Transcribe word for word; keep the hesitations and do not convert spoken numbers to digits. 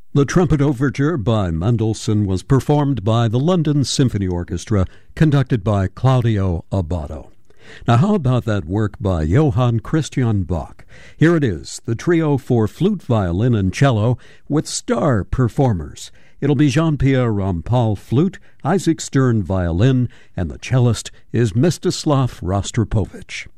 The Trumpet Overture by Mendelssohn was performed by the London Symphony Orchestra, conducted by Claudio Abbado. Now, how about that work by Johann Christian Bach? Here it is, the trio for flute, violin, and cello with star performers. It'll be Jean-Pierre Rampal flute, Isaac Stern violin, and the cellist is Mstislav Rostropovich.